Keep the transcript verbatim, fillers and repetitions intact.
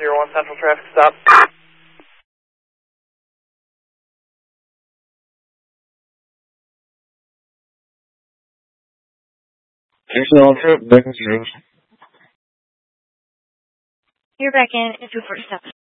zero one Central traffic stop. Houston on trip, back in zero. You're back in. It's your first stop.